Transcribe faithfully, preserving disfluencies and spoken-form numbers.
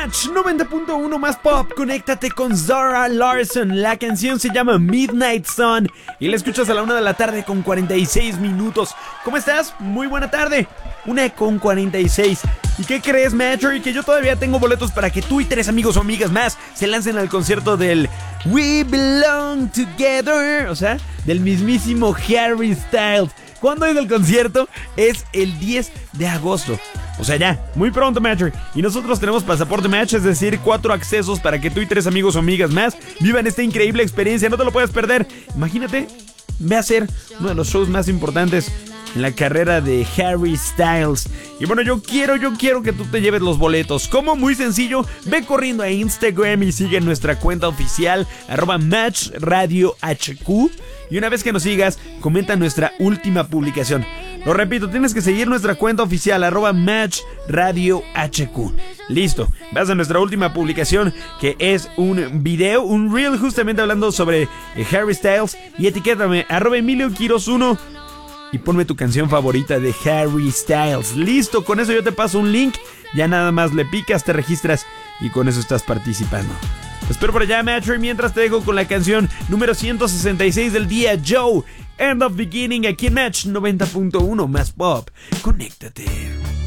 Match noventa punto uno más pop. Conéctate con Zara Larsson. La canción se llama Midnight Sun y la escuchas a la una de la tarde con cuarenta y seis minutos. ¿Cómo estás? Muy buena tarde. Una con cuarenta y seis. ¿Y qué crees, Matchery? Que yo todavía tengo boletos para que tú y tres amigos o amigas más se lancen al concierto del We Belong Together, o sea, del mismísimo Harry Styles. ¿Cuándo es el concierto? Es el diez de agosto. O sea, ya, muy pronto, Matcher. Y nosotros tenemos pasaporte match, es decir, cuatro accesos para que tú y tres amigos o amigas más vivan esta increíble experiencia. No te lo puedes perder. Imagínate, ve a ser uno de los shows más importantes en la carrera de Harry Styles. Y bueno, yo quiero, yo quiero que tú te lleves los boletos. ¿Cómo? Muy sencillo. Ve corriendo a Instagram y sigue nuestra cuenta oficial, arroba Match Radio H Q. Y una vez que nos sigas, comenta nuestra última publicación. Lo repito, tienes que seguir nuestra cuenta oficial, arroba Match Radio H Q. Listo, vas a nuestra última publicación, que es un video, un reel justamente hablando sobre Harry Styles. Y etiquétame, arroba Emilio Quiroz uno. Y ponme tu canción favorita de Harry Styles. Listo, con eso yo te paso un link. Ya nada más le picas, te registras y con eso estás participando. Te espero por allá, Matcher. Mientras te dejo con la canción número ciento sesenta y seis del día, Joe, End of Beginning, aquí en Match noventa punto uno más pop. Conéctate.